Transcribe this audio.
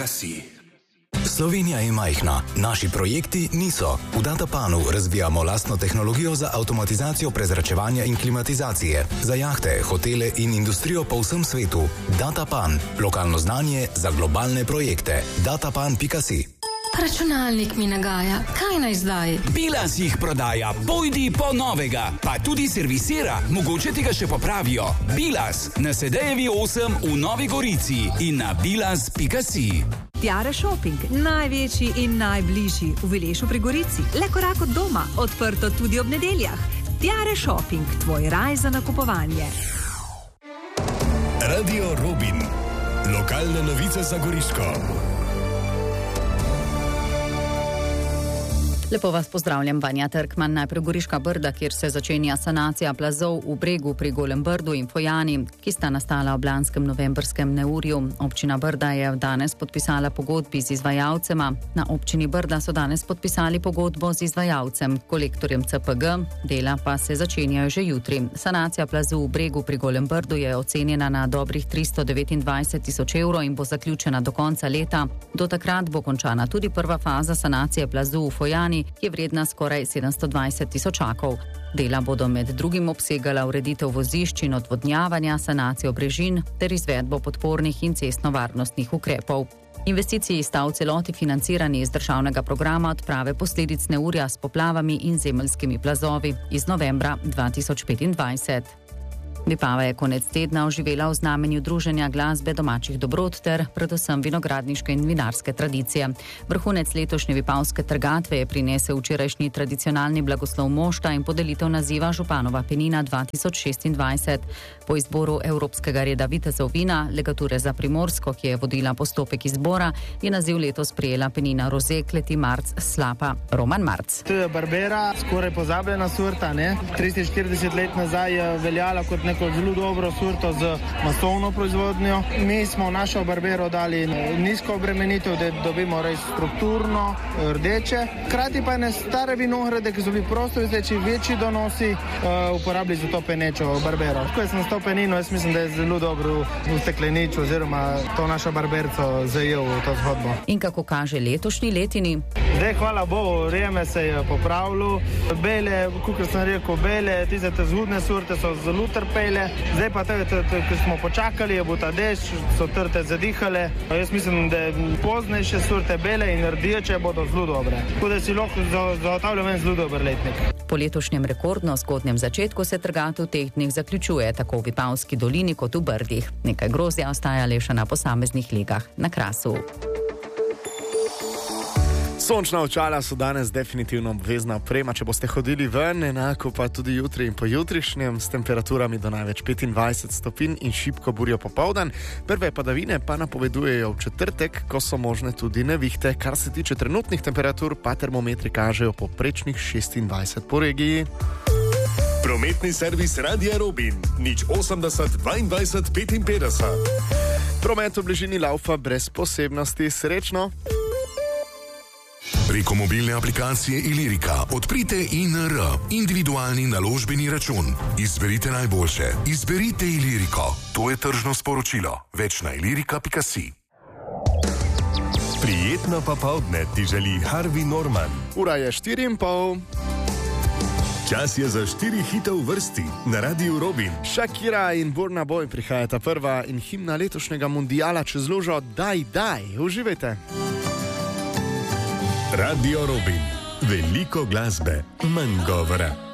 datapan.si. Slovenija je majhna, naši projekti niso. V Datapanu razvijamo lastno tehnologijo za avtomatizacijo prezračevanja in klimatizacije, za jahte, hotele in industrijo po vsem svetu. Datapan, lokalno znanje za globalne projekte. Datapan.si. Računalnik mi nagaja, kaj naj zdaj? Bilas jih prodaja, pojdi po novega, pa tudi servisira, mogoče ti ga še popravijo. Bilas na Sedejevi 8 v Novi Gorici in na bilas.si. Tiare Shopping, največji in najbližji v Vilešu pri Gorici. Le korak od doma, odprto tudi ob nedeljah. Tiare Shopping, tvoj raj za nakupovanje. Radio Robin, lokalne novice za Goriško. Lepo vas pozdravljam, Vanja Trkman. Najprej Goriška Brda, kjer se začenja sanacija plazov v Bregu pri Golem Brdu in Fojani, ki sta nastala ob lanskem novembrskem neurju. Občina Brda je danes podpisala pogodbi z izvajalcema. Na občini Brda so danes podpisali pogodbo z izvajalcem, kolektorjem CPG, dela pa se začenjajo že jutri. Sanacija plazu v Bregu pri Golem Brdu je ocenjena na dobrih 329.000 evrov in bo zaključena do konca leta. Do takrat bo končana tudi prva faza sanacije plazu v Fojani, ki je vredna skoraj 720 tisočakov. Dela bodo med drugim obsegala ureditev vozišč in odvodnjavanja, sanacijo brežin ter izvedbo podpornih in cestnovarnostnih ukrepov. Investiciji sta v celoti financirani iz državnega programa odprave posledic neurja s poplavami in zemeljskimi plazovi iz novembra 2025. Vipava je konec tedna oživela v znamenju druženja glasbe, domačih dobrot ter predvsem vinogradniške in vinarske tradicije. Vrhunec letošnje vipavske trgatve je prinesel včerajšnji tradicionalni blagoslov mošta in podelitev naziva Županova penina 2026. Po izboru Evropskega reda vitezov vina, legature za Primorsko, ki je vodila postopek izbora, je naziv letos prijela penina Roze kleti Marc Slapa. Roman Marc. To je Barbera, skoraj pozabljena sorta, ne? 30-40 let nazaj je veljala kot neko zelo dobro sorto z masovno proizvodnjo. Mi smo našo Barbero dali nizko obremenitev, da dobimo res strukturno rdeče. Krati pa ne stare vinograde, ki so bili prosto izdeči, večji donosi, uporabili za to penečo Barbero. Ko sem s to penino, jaz mislim, da je zelo dobro v stekleniču oziroma to našo Barberco zajel v to zgodbo. In kako kaže letošnji letini? Zdaj, hvala Bogu, vreme se je popravilo. Bele, kot sem rekel, bele, tiste zgodne sorte so zelo trpele. Zdaj pa ko smo počakali, je bo ta dež, so trte zadihale. Jaz mislim, da poznejše sorte bele in rdeče bodo zelo dobre. Tako da si lahko zagotavljam en zelo dober letnik. Po letošnjem rekordno zgodnjem začetku se trgatev teh dneh zaključuje, tako v Vipavski dolini kot v Brdih. Nekaj grozdja ostaja le še na posameznih legah na Krasu. Sončna očala so danes definitivno obvezna oprema, če boste hodili ven, enako pa tudi jutri in pojutrišnjem s temperaturami do največ 25 stopinj in šibko burjo popoldan. Prve padavine pa napovedujejo v četrtek, ko so možne tudi nevihte. Kar se tiče trenutnih temperatur, pa termometri kažejo poprečnih 26 po regiji. Prometni servis Radia Robin, 080 22 55. Promet v bližini laufa brez posebnosti. Srečno! Preko mobilne aplikacije Ilirika odprite INR, individualni naložbeni račun. Izberite najboljše. Izberite Iliriko. To je tržno sporočilo. Več na ilirika.si. Prijetno popoldne ti želi Harvey Norman. Ura je 4:30. Čas je za 4 hite v vrsti na Radiu Robin. Shakira in Burna Boy prihajata prva in himna letošnjega mundiala čez lužo Daj, daj. Uživajte. Radio Robin. Veliko glasbe, manj govora.